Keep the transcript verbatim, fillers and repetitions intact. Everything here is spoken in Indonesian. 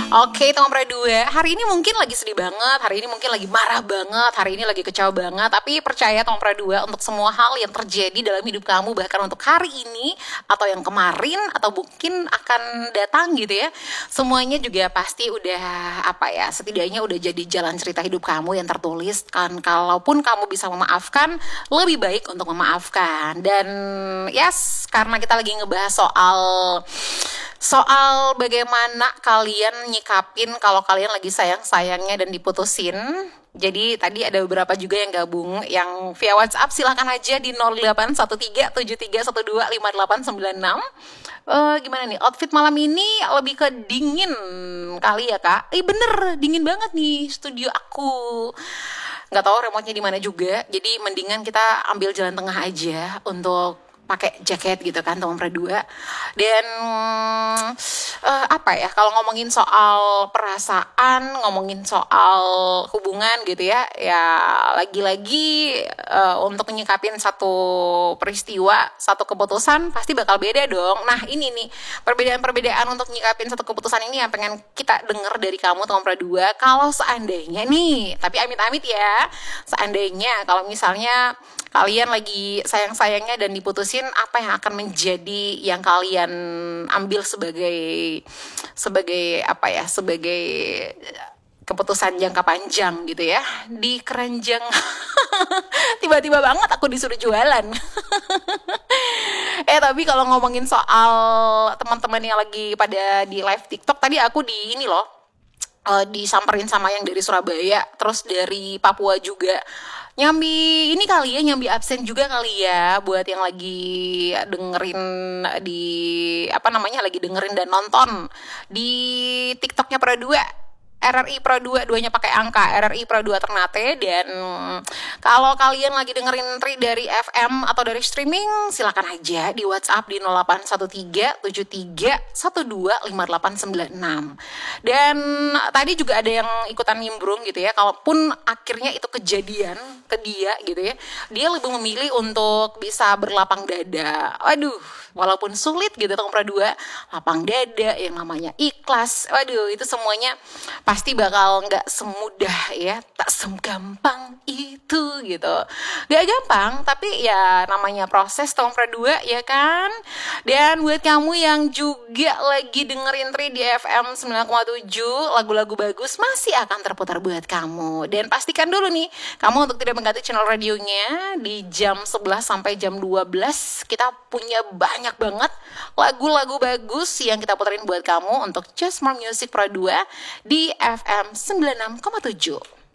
Oke, teman Pra dua, hari ini mungkin lagi sedih banget, hari ini mungkin lagi marah banget, hari ini lagi kecewa banget. Tapi percaya teman Pra dua, untuk semua hal yang terjadi dalam hidup kamu, bahkan untuk hari ini, atau yang kemarin, atau mungkin akan datang gitu ya, semuanya juga pasti udah, apa ya, setidaknya udah jadi jalan cerita hidup kamu yang tertulis. Kan kalaupun kamu bisa memaafkan, lebih baik untuk memaafkan. Dan yes, karena kita lagi ngebahas soal Soal bagaimana kalian nyikapin kalau kalian lagi sayang-sayangnya dan diputusin. Jadi tadi ada beberapa juga yang gabung, yang via WhatsApp silakan aja di nol delapan satu tiga tujuh tiga satu dua lima delapan sembilan enam. Uh, gimana nih, outfit malam ini lebih ke dingin kali ya kak? Eh bener, dingin banget nih studio aku. Nggak tahu remote-nya di mana juga. Jadi mendingan kita ambil jalan tengah aja untuk pakai jaket gitu kan teman Pra dua. Dan uh, apa ya, kalau ngomongin soal perasaan, ngomongin soal hubungan gitu ya, ya lagi-lagi uh, untuk nyikapin satu peristiwa, satu keputusan pasti bakal beda dong. Nah ini nih perbedaan-perbedaan untuk nyikapin satu keputusan ini yang pengen kita denger dari kamu teman Pra dua. Kalau seandainya nih, tapi amit-amit ya, seandainya kalau misalnya kalian lagi sayang-sayangnya dan diputusin, apa yang akan menjadi yang kalian ambil sebagai sebagai apa ya, sebagai keputusan jangka panjang gitu ya, di keranjang. Tiba-tiba banget aku disuruh jualan. Eh tapi kalau ngomongin soal teman-teman yang lagi pada di live TikTok, tadi aku di ini loh, uh, disamperin sama yang dari Surabaya, terus dari Papua juga. Nyambi ini kali ya, nyambi absen juga kali ya, buat yang lagi dengerin di apa namanya, lagi dengerin dan nonton di TikToknya Pra dua, R R I Pro dua, duanya pakai angka, R R I Pro dua Ternate. Dan kalau kalian lagi dengerin Tri dari F M atau dari streaming, silakan aja di WhatsApp di nol delapan satu tiga tujuh tiga satu dua lima delapan sembilan enam. Dan tadi juga ada yang ikutan nimbrung gitu ya, kalaupun akhirnya itu kejadian ke dia gitu ya, dia lebih memilih untuk bisa berlapang dada. Waduh, walaupun sulit gitu teman Pra dua, lapang dada yang namanya ikhlas, waduh itu semuanya pasti bakal gak semudah ya, tak segampang itu gitu. Gak gampang, tapi ya namanya proses teman Pra dua ya kan. Dan buat kamu yang juga lagi dengerin Tri di F M sembilan koma tujuh, lagu-lagu bagus masih akan terputar buat kamu. Dan pastikan dulu nih, kamu untuk tidak mengganti channel radionya di jam sebelas sampai jam dua belas. Kita punya banyak banget lagu-lagu bagus yang kita puterin buat kamu untuk Just More Music Pro dua di F M sembilan puluh enam koma tujuh.